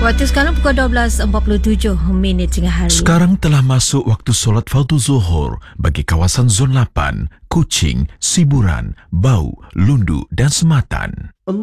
Waktu sekarang pukul 12.47 tengah hari. Sekarang telah masuk waktu solat fardu zuhur bagi kawasan Zon 8, Kuching, Siburan, Bau, Lundu dan Sematan.